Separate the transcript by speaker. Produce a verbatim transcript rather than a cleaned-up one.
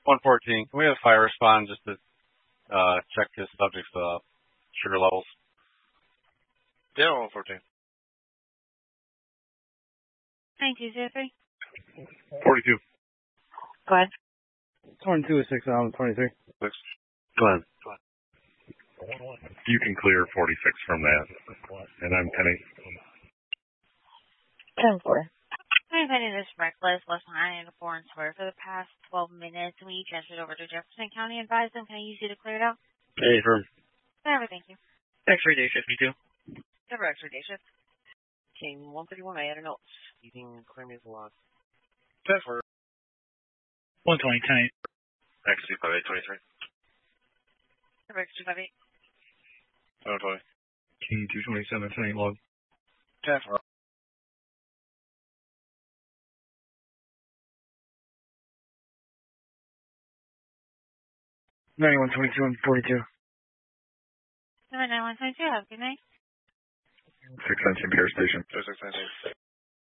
Speaker 1: one fourteen. Can we have fire respond just to uh, check his subject's uh, sugar levels?
Speaker 2: Yeah, one fourteen.
Speaker 3: ninety-two zero three.
Speaker 1: forty-two.
Speaker 3: Go ahead.
Speaker 4: twenty-two is six, um, twenty-three.
Speaker 1: Six. Go ahead.
Speaker 2: Go ahead.
Speaker 5: You can clear forty-six from that. And I'm ten eight.
Speaker 3: ten four. I'm heading this reckless, less than nine and a four and square for the past twelve minutes. We transferred over to Jefferson County. Advise them. Can I use you to clear it out?
Speaker 1: Hey, firm.
Speaker 3: Whatever, thank you.
Speaker 2: X-ray day shift, me too.
Speaker 3: Never X-ray day shift.
Speaker 2: Team one thirty-one, I had a note. Eating clear me the log. ten four.
Speaker 4: one twenty, ten eight.
Speaker 2: X two five eight twenty-three.
Speaker 3: Never X two five eight.
Speaker 2: seven twenty.
Speaker 5: King two twenty-seven, ten eight log.
Speaker 2: ten four.
Speaker 4: ninety-one, twenty-two, and forty-two.
Speaker 3: Number nine one twenty two. Have a good night.
Speaker 5: six nineteen Pier Station.
Speaker 2: six nineteen.